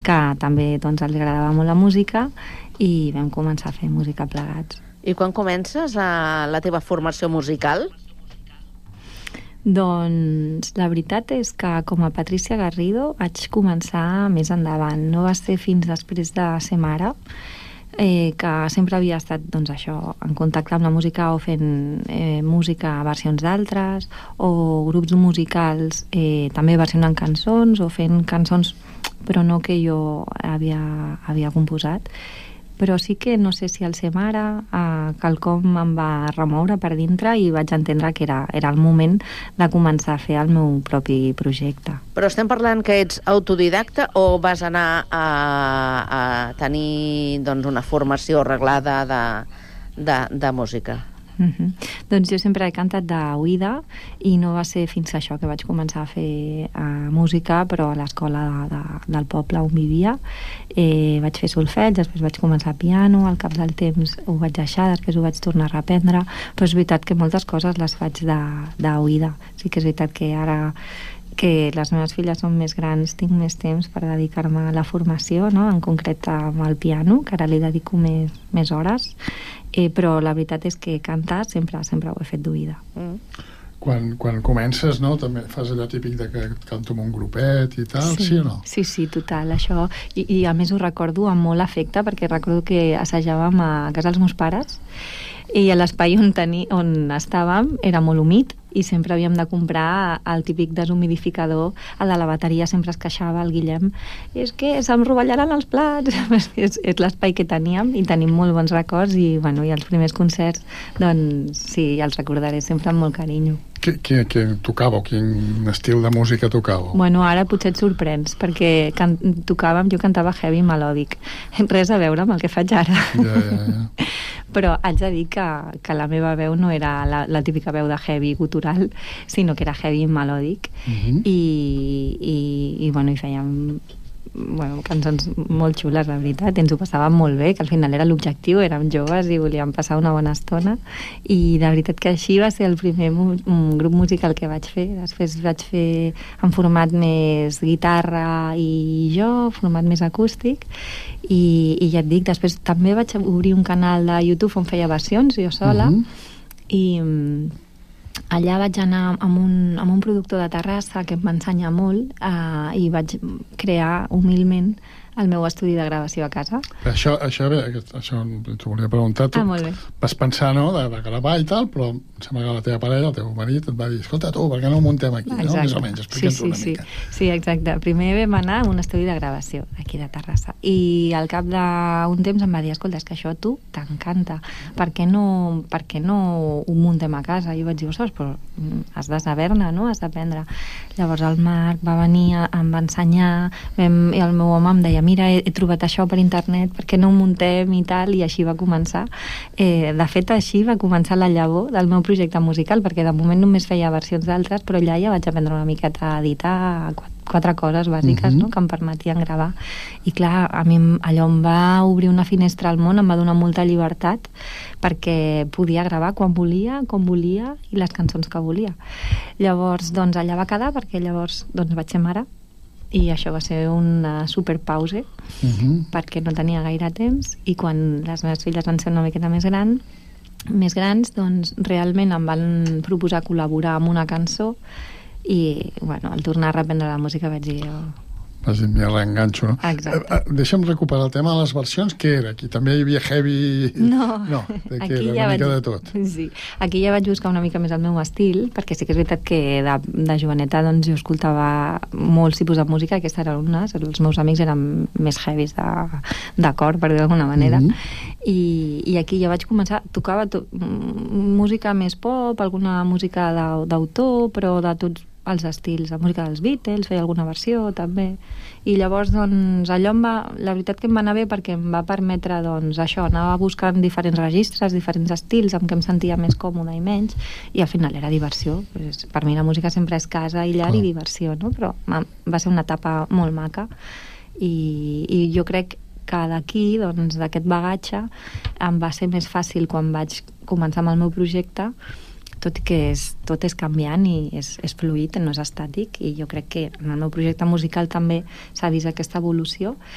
que també doncs, els agradava molt la música i vam començar a fer música plegats. I quan comences la teva formació musical? Doncs la veritat és que com a Patricia Garrido vaig començar més endavant. No va ser fins després de ser mare, que sempre havia estat doncs, això, en contacte amb la música o fent música a versions d'altres o grups musicals també versionant cançons o fent cançons però no que jo havia composat. Però sí que no sé si al ser mare quelcom em va remoure per dintre i vaig entendre que era el moment de començar a fer el meu propi projecte. Però estem parlant que ets autodidacta o vas anar a tenir doncs, una formació reglada de música? Doncs jo sempre he cantat d'oïda i no va ser fins això que vaig començar a fer música, però a l'escola del poble on vivia vaig fer solfeig, després vaig començar piano, al cap del temps ho vaig deixar, després ho vaig tornar a reprendre, però és veritat que moltes coses les faig d'oïda. Sí que és veritat que ara que les meves filles són més grans tinc més temps per dedicar-me a la formació, no? En concret amb el piano, que ara li dedico més hores, però la veritat és que cantar sempre ho he fet d'oïda. Quan comences, no? També fas allò típic de que canto amb un grupet i tal, sí o no? Sí, total, això. I a més ho recordo amb molt afecte, perquè recordo que assajàvem a casa dels meus pares i a l'espai on estàvem era molt humit i sempre havíem de comprar el típic deshumidificador. El de la bateria sempre es queixava, el Guillem, és que se'm rovellaran els plats. És l'espai que teníem i tenim molt bons records i els primers concerts, doncs sí, els recordaré sempre amb molt carinyo. Què tocàveu? Quin estil de música tocàveu? Bueno, ara potser et sorprens, perquè jo cantava heavy melòdic. Res a veure amb el que faig ara. Ja. Però haig de dir que la meva veu no era la típica veu de heavy gutural, sinó que era heavy melòdic. I fèiem cançons molt xules, la veritat, ens ho passàvem molt bé, que al final era l'objectiu, érem joves i volíem passar una bona estona, i de veritat que així va ser el primer grup musical que vaig fer. Després vaig fer en format més guitarra i jo, format més acústic, i ja et dic, després també vaig obrir un canal de YouTube on feia versions, jo sola, i allà vaig anar amb un productor de Terrassa que em va ensenyar molt i vaig crear humilment el meu estudi de gravació a casa. Això t'ho volia preguntar. Tu molt bé. Vas pensar, no?, de gravar i tal, però em sembla que la teva parella, el teu marit, et va dir, escolta, tu, per què no ho muntem aquí? No? Més o menys, explica'ns una mica. Sí, exacte. Primer vam anar a un estudi de gravació aquí de Terrassa i al cap d'un temps em va dir, escolta, és que això a tu t'encanta, per què no ho muntem a casa? I jo vaig dir, ostres, però has de saber-ne, no? Has d'aprendre. Llavors el Marc va venir, em va ensenyar, i el meu home em deia, mira, he trobat això per internet, per què no ho muntem i tal, i així va començar. De fet, així va començar la llavor del meu projecte musical, perquè de moment només feia versions d'altres, però allà ja vaig aprendre una miqueta a editar 4 coses bàsiques, no?, que em permetien gravar. I clar, a mi allò em va obrir una finestra al món, em va donar molta llibertat, perquè podia gravar quan volia, com volia, i les cançons que volia. Llavors, doncs, allà va quedar, perquè llavors vaig ser mare, i això va ser una superpause, perquè no tenia gaire temps, i quan les meves filles van ser una miqueta més grans, doncs realment em van proposar col·laborar amb una cançó i, al tornar a reprendre la música vaig dir Vas dir, m'hi reenganxo, no? Exacte. Deixa'm recuperar el tema de les versions. Què era? Aquí també hi havia heavy... No, de què era? Una mica de tot. Sí, aquí ja vaig buscar una mica més el meu estil, perquè sí que és veritat que de joveneta doncs, jo escoltava molts tipus de música, aquesta era una, els meus amics eren més heavies de cor, per dir d'alguna manera, i aquí ja vaig començar, tocava música més pop, alguna música d'autor, però de tots els estils, la música dels Beatles, feia alguna versió també, i llavors doncs allò la veritat que em va anar bé perquè em va permetre doncs això, anava buscant diferents registres, diferents estils amb què em sentia més còmoda i menys, i al final era diversió. Per mi la música sempre és casa i llar i diversió, no? Però va ser una etapa molt maca i jo crec que d'aquí, doncs, d'aquest bagatge em va ser més fàcil quan vaig començar amb el meu projecte, tot i que tot és canviant i és fluid, no és estàtic, i jo crec que en el meu projecte musical també s'ha vist aquesta evolució,